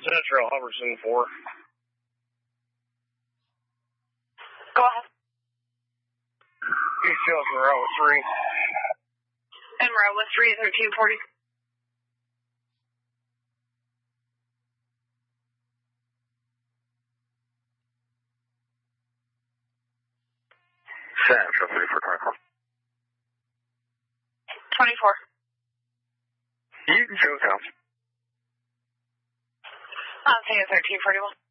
Central, Hubbardson 4. Go ahead. East Johnson, route with 3. And route with 3, 1340. Central 3424. 24. You can show us. I'm saying 1341.